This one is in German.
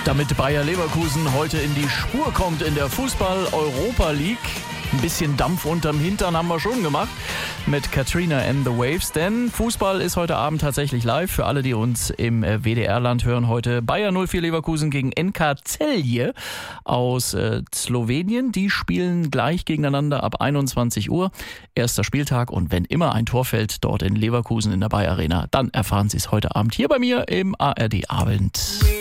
Damit Bayer Leverkusen heute in die Spur kommt in der Fußball-Europa League. Ein bisschen Dampf unterm Hintern haben wir schon gemacht mit Katrina and the Waves. Denn Fußball ist heute Abend tatsächlich live. Für alle, die uns im WDR-Land hören, heute Bayer 04 Leverkusen gegen NK Celje aus Slowenien. Die spielen gleich gegeneinander ab 21 Uhr. Erster Spieltag, und wenn immer ein Tor fällt dort in Leverkusen in der Bayer Arena, dann erfahren Sie es heute Abend hier bei mir im ARD Abend.